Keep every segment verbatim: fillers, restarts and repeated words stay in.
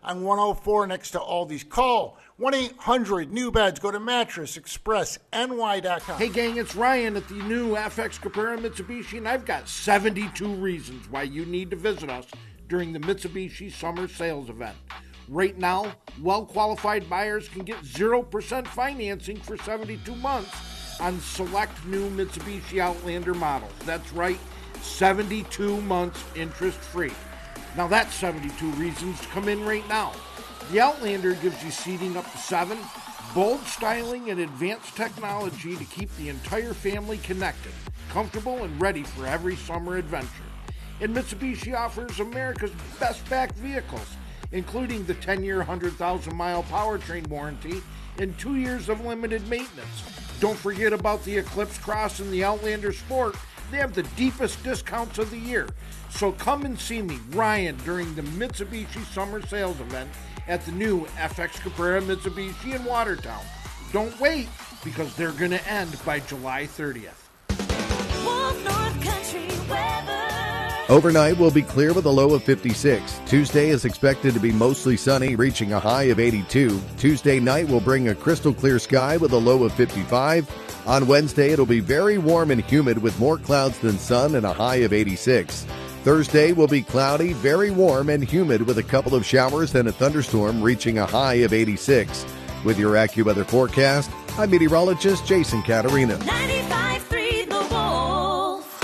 on one oh four next to Aldi's. Call one eight hundred new beds. Go to mattress express N Y dot com. Hey gang, it's Ryan at the new F X Caprara Mitsubishi, and I've got seventy-two reasons why you need to visit us during the Mitsubishi Summer Sales Event. Right now, well-qualified buyers can get zero percent financing for seventy-two months on select new Mitsubishi Outlander models. That's right, seventy-two months interest-free. Now that's seventy-two reasons to come in right now. The Outlander gives you seating up to seven, bold styling and advanced technology to keep the entire family connected, comfortable, and ready for every summer adventure. And Mitsubishi offers America's best-backed vehicles, including the ten-year, one hundred thousand mile powertrain warranty and two years of limited maintenance. Don't forget about the Eclipse Cross and the Outlander Sport. They have the deepest discounts of the year. So come and see me, Ryan, during the Mitsubishi Summer Sales Event at the new F X Caprara Mitsubishi in Watertown. Don't wait, because they're going to end by July thirtieth. Wolf North Country weather. Overnight will be clear with a low of fifty-six. Tuesday is expected to be mostly sunny, reaching a high of eighty-two. Tuesday night will bring a crystal clear sky with a low of fifty-five. On Wednesday, it'll be very warm and humid with more clouds than sun and a high of eighty-six. Thursday will be cloudy, very warm and humid with a couple of showers and a thunderstorm, reaching a high of eighty-six. With your AccuWeather forecast, I'm meteorologist Jason Caterina. ninety-five point three The Wolf.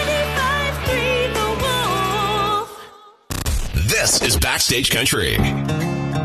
ninety-five point three The Wolf. This is Backstage Country.